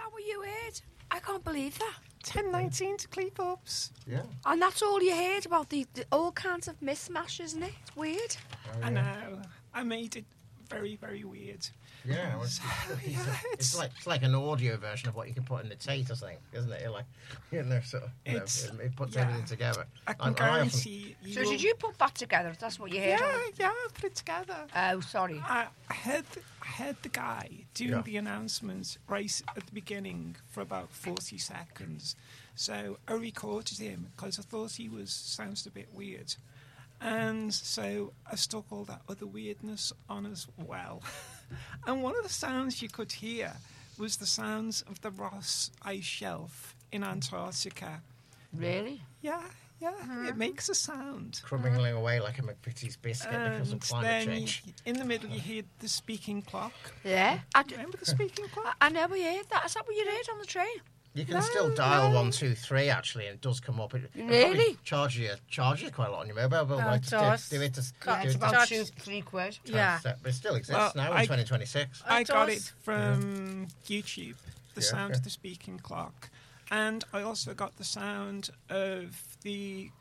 that what you heard? I can't believe that. 10:19 to Cleethorpes. Yeah. And that's all you heard about the all kinds of mismatch, isn't it? It's weird. Oh, I know. I made it very, very weird. Yeah, well, it's like an audio version of what you can put in the tape, I think, isn't it? Like, sort of, it puts everything together. I can guarantee you. So did you put that together? That's what you heard? Yeah, I put it together. Oh, sorry. I heard the guy doing the announcements right at the beginning for about 40 seconds. So I recorded him because I thought he sounds a bit weird. And so I stuck all that other weirdness on as well. And one of the sounds you could hear was the sounds of the Ross Ice Shelf in Antarctica. Really? Yeah. It makes a sound. Crumbling away like a McVitie's biscuit because of climate change. In the middle you hear the speaking clock. Yeah. Remember the speaking clock? I never heard that. Is that what you heard on the train? You can still dial 123 actually, and it does come up. It Really? Charge you quite a lot on your mobile bill. it does. Do it to It's about 2-3 quid. Yeah. But it still exists now in 2026. I got does. it from YouTube, the sound of the speaking clock. And I also got the sound of the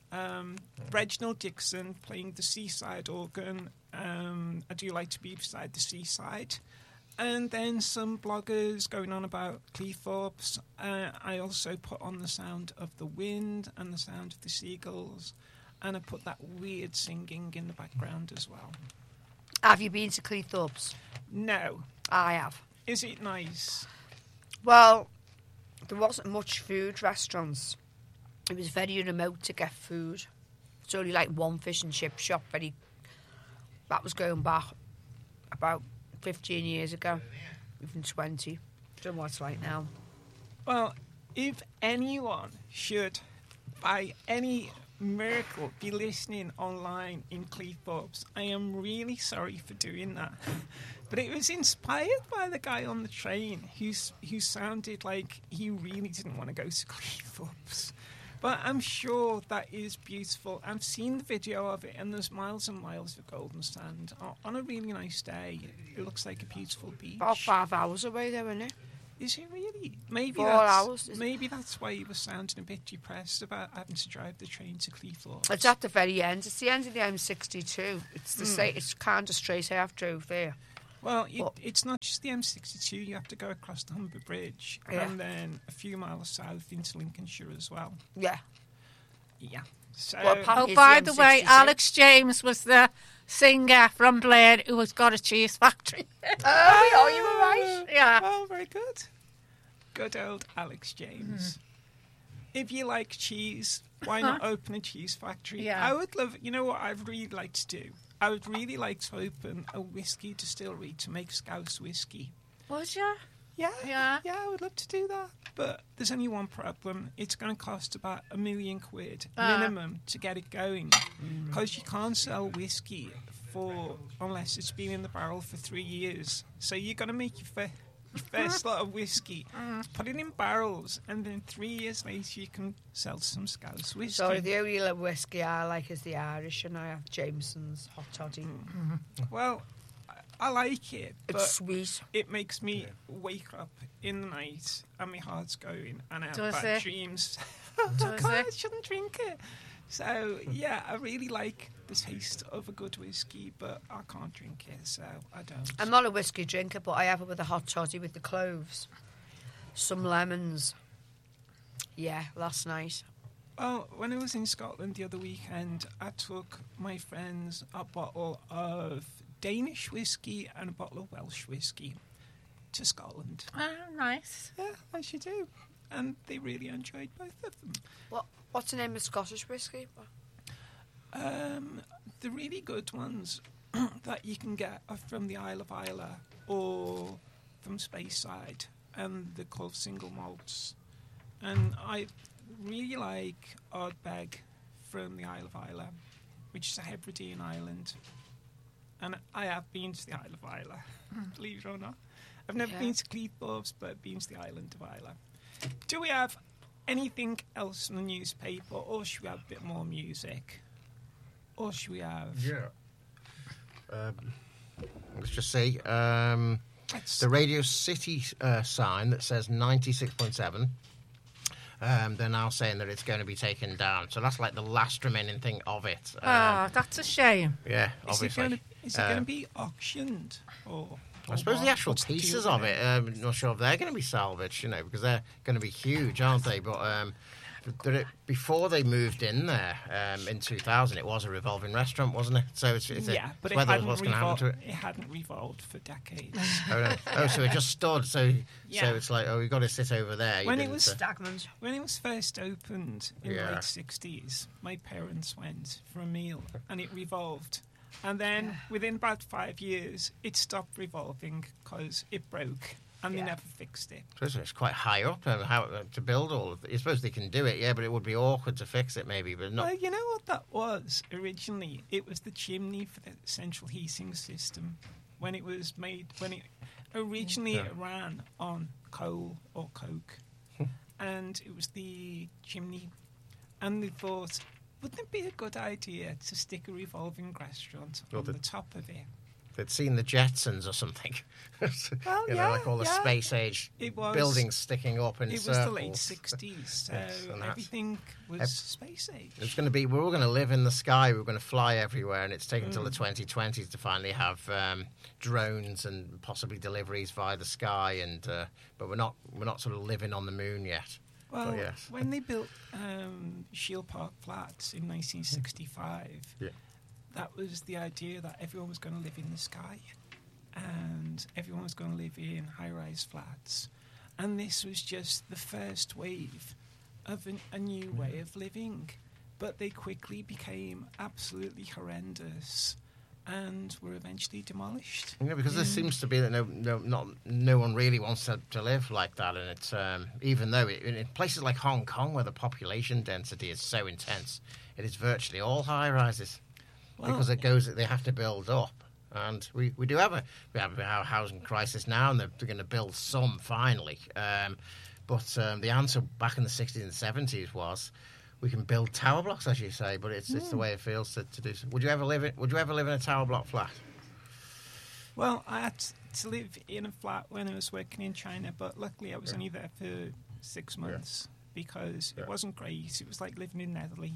Reginald Dixon playing the seaside organ. I do like to be beside the seaside. And then some bloggers going on about Cleethorpes. I also put on the sound of the wind and the sound of the seagulls. And I put that weird singing in the background as well. Have you been to Cleethorpes? No. I have. Is it nice? Well, there wasn't much food restaurants. It was very remote to get food. It's only like one fish and chip shop. That was going back about 15 years ago, even 20. Don't know what it's like now. Well, if anyone should, by any miracle, be listening online in Cleethorpes, I am really sorry for doing that. But it was inspired by the guy on the train who sounded like he really didn't want to go to Cleethorpes. But I'm sure that is beautiful. I've seen the video of it, and there's miles and miles of golden sand. On a really nice day, it looks like a beautiful beach. About 5 hours away there, isn't it? Is it really? Maybe 4 hours. Maybe that's why he was sounding a bit depressed about having to drive the train to Cleethorpes. It's at the very end. It's the end of the M62. It's the it's kind of straight I have drove there. Well, it's not just the M62. You have to go across the Humber Bridge and then a few miles south into Lincolnshire as well. Yeah. Yeah. So, Oh, by the way, Alex James was the singer from Blair who has got a cheese factory. Oh, you were right. Yeah. Oh, very good. Good old Alex James. If you like cheese, why not open a cheese factory? Yeah. I would love. You know what I'd really like to do? I would really like to open a whiskey distillery to make Scouse whiskey. Was you? Yeah, Yeah. I would love to do that. But there's only one problem. It's going to cost about £1 million minimum to get it going. Because you can't sell whiskey unless it's been in the barrel for 3 years. So you're going to make your first lot of whiskey, put it in barrels, and then 3 years later you can sell some Scouse whiskey. Sorry, the only whiskey I like is the Irish, and I have Jameson's Hot Toddy. Well, I like it, but It's sweet. it makes me wake up in the night and my heart's going and I have Does bad it? dreams. Does I it? shouldn't drink it. So, yeah, I really like the taste of a good whiskey, but I can't drink it, so I don't. I'm not a whiskey drinker, but I have it with a hot toddy with the cloves. Some lemons. Yeah, last night. Well, when I was in Scotland the other weekend, I took my friends a bottle of Danish whiskey and a bottle of Welsh whiskey to Scotland. Oh, nice. Yeah, as you do. And they really enjoyed both of them. What's the name of Scottish whiskey? The really good ones that you can get are from the Isle of Islay or from Speyside, and they're called single malts. And I really like Ardbeg from the Isle of Islay, which is a Hebridean island. And I have been to the Isle of Islay, believe it or not. I've never been to Cleethorpes, but I've been to the island of Islay. Do we have anything else in the newspaper, or should we have a bit more music? Or should we have... Yeah. Let's just see. the Radio City sign that says 96.7. They're now saying that it's going to be taken down. So that's like the last remaining thing of it. That's a shame. Yeah, obviously. Is it going to be auctioned? I suppose the actual pieces of it, I'm not sure if they're going to be salvaged, because they're going to be huge, aren't they? But before they moved in there in 2000, it was a revolving restaurant, wasn't it? So it's but whether what's going to happen to it. It hadn't revolved for decades. So it just stood. So it's like, we've got to sit over there. When it was stagnant. When it was first opened in the late 60s, my parents went for a meal and it revolved. And then within about 5 years, it stopped revolving because it broke. And they never fixed it. So it's quite high up to build all of it. I suppose they can do it, but it would be awkward to fix it maybe. But not. Well, you know what that was originally? It was the chimney for the central heating system. When it was made, it ran on coal or coke. And it was the chimney. And they thought, wouldn't it be a good idea to stick a revolving restaurant on the top of it? They'd seen the Jetsons or something. Well, like all the space age buildings sticking up in circles. It was the late 60s, so everything was space age. It's going to be, we're all going to live in the sky, we're going to fly everywhere, and it's taken until the 2020s to finally have drones and possibly deliveries via the sky, and but we're not sort of living on the moon yet. Well, when they built Shield Park Flats in 1965, that was the idea that everyone was going to live in the sky and everyone was going to live in high-rise flats. And this was just the first wave of a new way of living. But they quickly became absolutely horrendous and were eventually demolished. Yeah, because there seems to be that no one really wants to live like that. And it's even though in places like Hong Kong, where the population density is so intense, it is virtually all high-rises. Because they have to build up, and we have a housing crisis now, and they're going to build some finally. But the answer back in the 60s and 70s was, we can build tower blocks, as you say, but it's the way it feels to do so. Would you ever live in a tower block flat? Well, I had to live in a flat when I was working in China, but luckily I was only there for 6 months because it wasn't great. It was like living in Netherley.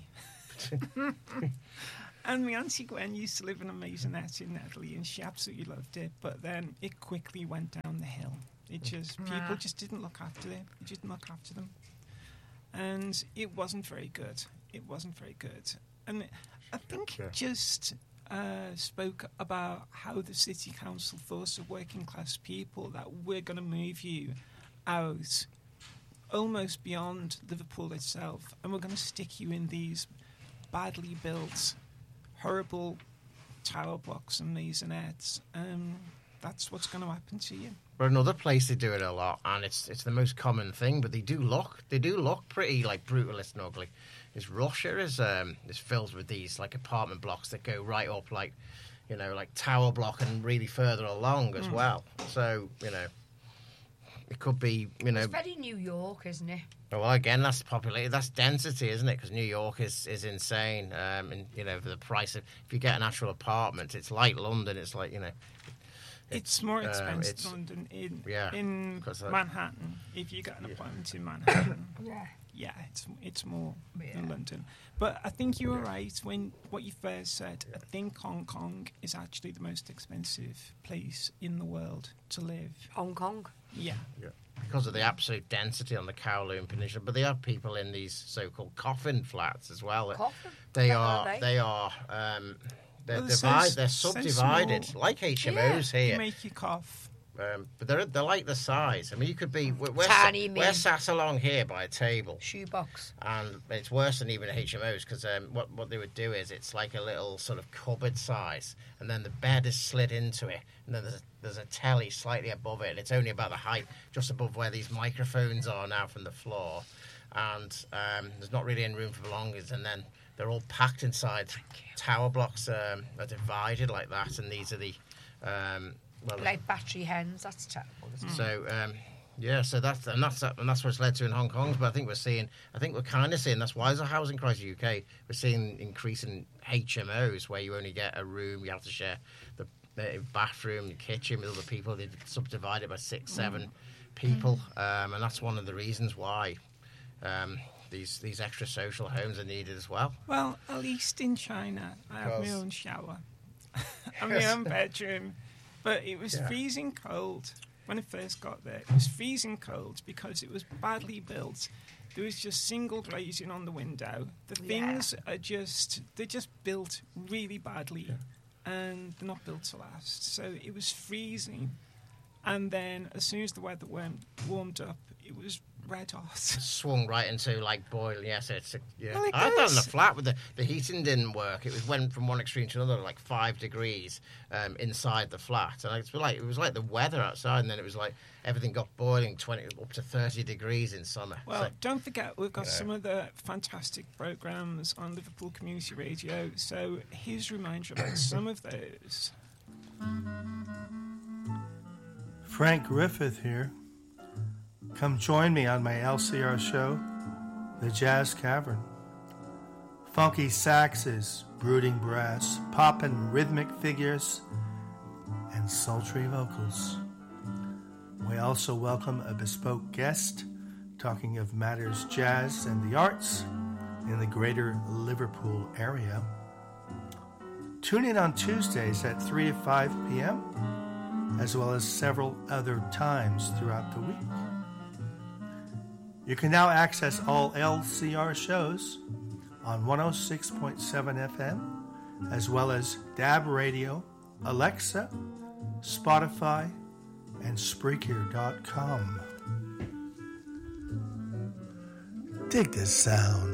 And my auntie Gwen used to live in a maisonette in Netherley, and she absolutely loved it. But then it quickly went down the hill. People just didn't look after it. They didn't look after them, and it wasn't very good. And I think it just spoke about how the city council thought of working class people, that we're going to move you out almost beyond Liverpool itself, and we're going to stick you in these badly built, horrible tower blocks and maisonettes. That's what's going to happen to you. But another place they do it a lot, and it's the most common thing, but they do look pretty like brutalist and ugly. Is Russia is filled with these like apartment blocks that go right up like tower block and really further along as well. So it could be It's very New York, isn't it? Well, again, that's populated. That's density, isn't it? Because New York is insane. And for the price of, if you get an actual apartment, it's like London. It's like it's more expensive than London in Manhattan. If you get an apartment in Manhattan, it's more than London. But I think you were right when what you first said. I think Hong Kong is actually the most expensive place in the world to live. Hong Kong? Yeah. Because of the absolute density on the Kowloon Peninsula. But they have people in these so-called coffin flats as well. Coffin? They're subdivided, like HMOs here. They make you cough. But they're like the size. I mean, you could be... We're sat along here by a table. Shoebox. And it's worse than even HMOs, because what they would do is it's like a little sort of cupboard size, and then the bed is slid into it, and then there's a telly slightly above it, and it's only about the height, just above where these microphones are now from the floor. And there's not really any room for belongings, and then they're all packed inside tower blocks, are divided like that, and these are the... like battery hens, that's terrible, isn't it? So, so that's what's led to in Hong Kong. But I think we're kind of seeing, that's why there's a housing crisis in the UK. We're seeing increasing HMOs where you only get a room, you have to share bathroom, the kitchen with other people. They subdivide it by 6, 7 people, and that's one of the reasons why these extra social homes are needed as well. Well, at least in China, I have my own shower and my own bedroom. But it was freezing cold when I first got there. It was freezing cold because it was badly built. There was just single glazing on the window. The things are they're just built really badly, and they're not built to last. So it was freezing. And then as soon as the weather warmed up, it was red hot. Swung right into like boiling. Yes, Well, I had that in the flat with the heating didn't work. It went from one extreme to another, like 5 degrees inside the flat, and it was like the weather outside, and then it was like everything got boiling 20 up to 30 degrees in summer. Well, don't forget we've got some of the fantastic programs on Liverpool Community Radio. So here's a reminder about some of those. Frank Griffith here. Come join me on my LCR show, The Jazz Cavern. Funky saxes, brooding brass, poppin' rhythmic figures, and sultry vocals. We also welcome a bespoke guest talking of matters jazz and the arts in the greater Liverpool area. Tune in on Tuesdays at 3 to 5 p.m., as well as several other times throughout the week. You can now access all LCR shows on 106.7 FM, as well as DAB Radio, Alexa, Spotify, and Spreaker.com. Dig this sound.